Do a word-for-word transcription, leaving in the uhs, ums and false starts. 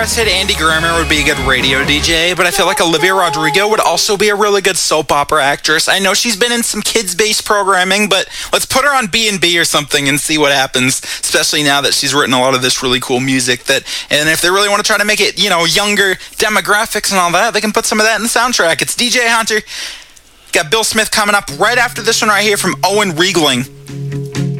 I said Andy Grammer would be a good radio D J, but I feel like Olivia Rodrigo would also be a really good soap opera actress. I know she's been in some kids-based programming, but let's put her on B and B or something and see what happens, especially now that she's written a lot of this really cool music. That, and if they really want to try to make it, you know, younger demographics and all that, they can put some of that in the soundtrack. It's D J Hunter. Got Bill Smith coming up right after this one right here from Owen Riegling.